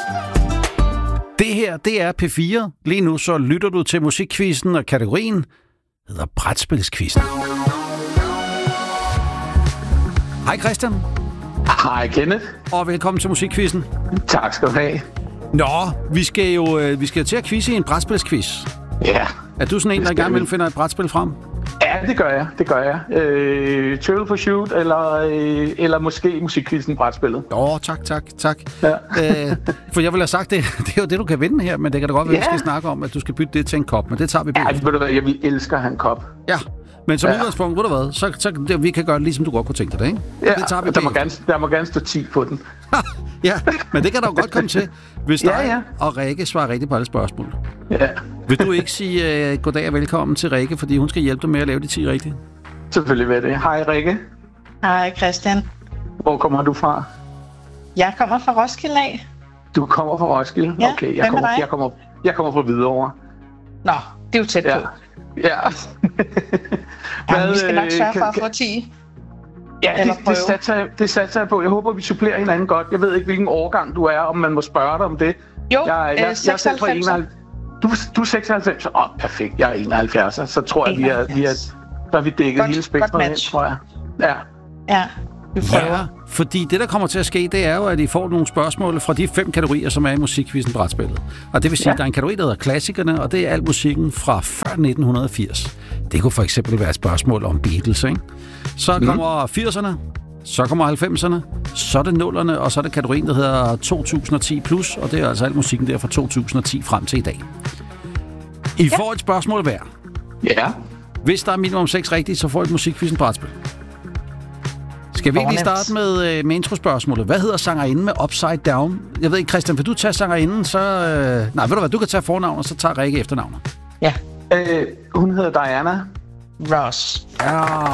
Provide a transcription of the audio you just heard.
Det her, det er P4. Lige nu så lytter du til musikquizzen, og kategorien hedder brætspilsquizzen. Hej Christian. Hej Kenneth. Og velkommen til musikquizzen. Tak skal du have. Nå, vi skal jo til at quizze i en brætspilsquiz. Ja. Er du sådan en, der gerne vil finde et brætspil frem? Ja, det gør jeg. Trivial Pursuit eller måske musikquizzen brætspillet. Tak. Ja. For jeg vil have sagt, det er jo det, du kan vinde her, men det kan da godt være, vi skal snakke om, at du skal bytte det til en kop, men det tager vi på. Ja, ved du hvad, jeg vil elske at have en kop. Ja. Men som udgangspunkt, ved du hvad, så vi kan gøre det ligesom du godt kunne tænke dig det, ikke? Ja, det tager vi der må gerne stå 10 på den. Ja, men det kan der jo godt komme til, hvis dig og Rikke svarer rigtigt på alle spørgsmål. Ja. Vil du ikke sige goddag og velkommen til Rikke, fordi hun skal hjælpe dig med at lave de 10 rigtige? Selvfølgelig vil det. Hej Rikke. Hej Christian. Hvor kommer du fra? Jeg kommer fra Roskilde af. Du kommer fra Roskilde? Ja, okay, jeg kommer fra Hvidovre. Nå, det er jo tæt på. Ja. Jamen, vi skal nok sørge for at få 10. Ja, det satser jeg på. Jeg håber, vi supplerer hinanden godt. Jeg ved ikke, hvilken årgang du er, om man må spørge dig om det. Jo, jeg er 96. Du er 96. Perfekt. Jeg er 71. Så tror jeg, vi har dækket hele spektret ind, tror jeg. Ja. Ja, fordi det, der kommer til at ske, det er jo, at I får nogle spørgsmål fra de 5 kategorier, som er i musikquizzen brætspillet. Og det vil sige, at der er en kategori, der hedder klassikerne, og det er al musikken fra før 1980. Det kunne for eksempel være et spørgsmål om Beatles, ikke? Så kommer 80'erne, så kommer 90'erne, så er det 0'erne, og så er det kategorien, der hedder 2010 plus, og det er altså al musikken der fra 2010 frem til i dag. I får et spørgsmål hver. Ja. Hvis der er minimum 6 rigtige, så får I et musikquizzen brætspil. Skal vi ikke lige starte med introspørgsmålet? Hvad hedder sangerinden med Upside Down? Jeg ved ikke, Christian, vil du tage sangerinden, så... Nej, ved du hvad, du kan tage fornavn, og så tager Rikke efternavnet. Ja. Hun hedder Diana Ross. Ja.